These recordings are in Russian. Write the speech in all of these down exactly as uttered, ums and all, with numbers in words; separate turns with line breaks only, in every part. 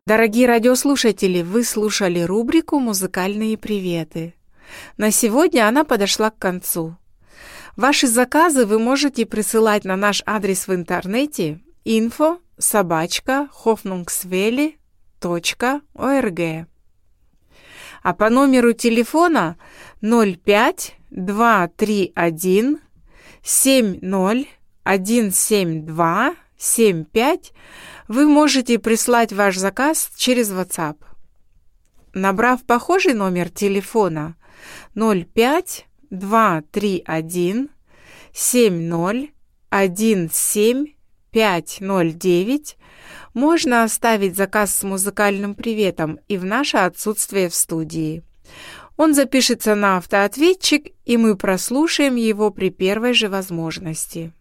Дорогие радиослушатели, вы слушали рубрику «Музыкальные приветы». На сегодня она подошла к концу. Ваши заказы вы можете присылать на наш адрес в интернете инфо собака хофнунгсвелли точка орг. А по номеру телефона ноль пять два три один семь ноль один семь два семь пять вы можете прислать ваш заказ через WhatsApp. Набрав похожий номер телефона ноль пять два три один семь ноль один семь пять ноль девять, можно оставить заказ с музыкальным приветом и в наше отсутствие в студии. Он запишется на автоответчик, и мы прослушаем его при первой же возможности.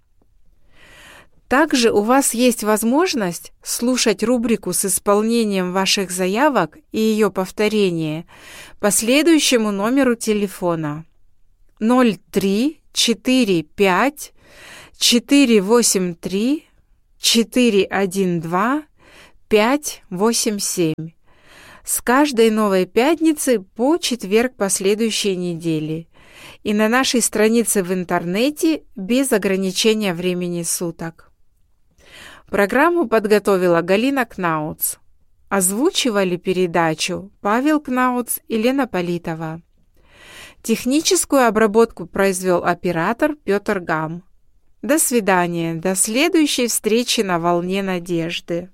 Также у вас есть возможность слушать рубрику с исполнением ваших заявок и ее повторение по следующему номеру телефона ноль три четыре пять четыре восемь три четыре один два пять восемь семь с каждой новой пятницы по четверг последующей недели и на нашей странице в интернете без ограничения времени суток. Программу подготовила Галина Кнауц. Озвучивали передачу Павел Кнауц и Лена Политова. Техническую обработку произвел оператор Петр Гам. До свидания, до следующей встречи на волне надежды.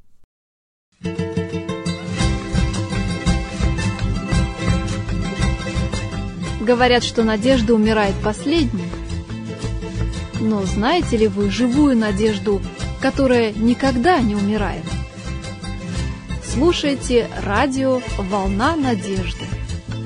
Говорят, что надежда умирает последней. Но знаете ли вы живую надежду, которая никогда не умирает? Слушайте радио «Волна надежды».